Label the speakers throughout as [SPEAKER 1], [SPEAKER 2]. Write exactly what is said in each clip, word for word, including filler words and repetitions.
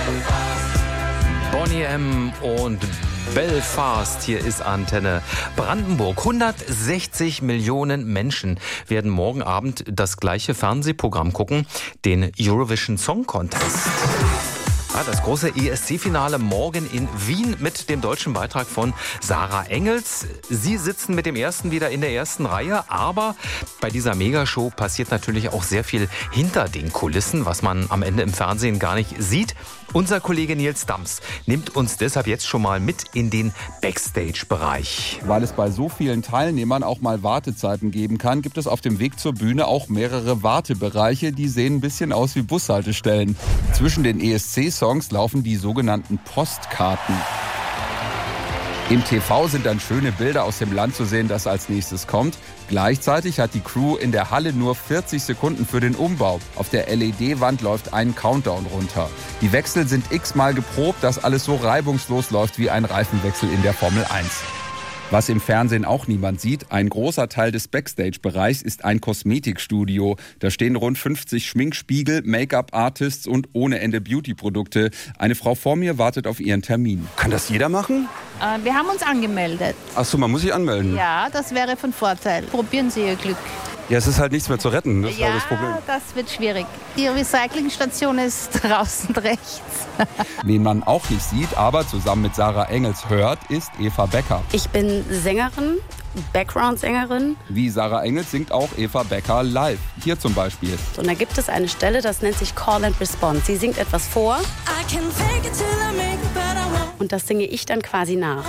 [SPEAKER 1] Boney M. und Belfast, hier ist Antenne Brandenburg. hundertsechzig Millionen Menschen werden morgen Abend das gleiche Fernsehprogramm gucken, den Eurovision Song Contest. Ja, das große E S C-Finale morgen in Wien mit dem deutschen Beitrag von Sarah Engels. Sie sitzen mit dem ersten wieder in der ersten Reihe, aber bei dieser Megashow passiert natürlich auch sehr viel hinter den Kulissen, was man am Ende im Fernsehen gar nicht sieht. Unser Kollege Nils Dams nimmt uns deshalb jetzt schon mal mit in den Backstage-Bereich.
[SPEAKER 2] Weil es bei so vielen Teilnehmern auch mal Wartezeiten geben kann, gibt es auf dem Weg zur Bühne auch mehrere Wartebereiche, die sehen ein bisschen aus wie Bushaltestellen. Zwischen den E S C-Songs laufen die sogenannten Postkarten. Im T V sind dann schöne Bilder aus dem Land zu sehen, das als nächstes kommt. Gleichzeitig hat die Crew in der Halle nur vierzig Sekunden für den Umbau. Auf der L E D-Wand läuft ein Countdown runter. Die Wechsel sind x-mal geprobt, dass alles so reibungslos läuft wie ein Reifenwechsel in der Formel eins. Was im Fernsehen auch niemand sieht, ein großer Teil des Backstage-Bereichs ist ein Kosmetikstudio. Da stehen rund fünfzig Schminkspiegel, Make-up-Artists und ohne Ende Beauty-Produkte. Eine Frau vor mir wartet auf ihren Termin.
[SPEAKER 3] Kann das jeder machen?
[SPEAKER 4] Äh, wir haben uns angemeldet.
[SPEAKER 3] Ach so, man muss sich anmelden.
[SPEAKER 4] Ja, das wäre von Vorteil. Probieren Sie Ihr Glück.
[SPEAKER 3] Ja, es ist halt nichts mehr zu retten, das ist
[SPEAKER 4] ja,
[SPEAKER 3] halt das Problem.
[SPEAKER 4] das wird schwierig. Die Recyclingstation ist draußen rechts.
[SPEAKER 2] Wen man auch nicht sieht, aber zusammen mit Sarah Engels hört, ist Eva Becker.
[SPEAKER 5] Ich bin Sängerin, Background-Sängerin.
[SPEAKER 2] Wie Sarah Engels singt auch Eva Becker live. Hier zum Beispiel.
[SPEAKER 5] Und da gibt es eine Stelle, das nennt sich Call and Response. Sie singt etwas vor und das singe ich dann quasi nach.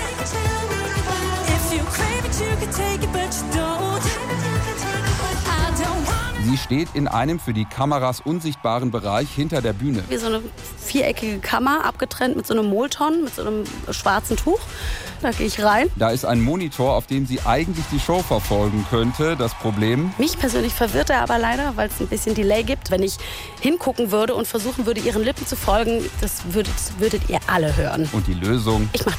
[SPEAKER 2] Sie steht in einem für die Kameras unsichtbaren Bereich hinter der Bühne.
[SPEAKER 5] Wie so eine viereckige Kammer, abgetrennt mit so einem Molton, mit so einem schwarzen Tuch. Da gehe ich rein.
[SPEAKER 2] Da ist ein Monitor, auf dem sie eigentlich die Show verfolgen könnte. Das Problem?
[SPEAKER 5] Mich persönlich verwirrt er aber leider, weil es ein bisschen Delay gibt. Wenn ich hingucken würde und versuchen würde, ihren Lippen zu folgen, das würdet, würdet ihr alle hören.
[SPEAKER 2] Und die Lösung?
[SPEAKER 5] Ich mach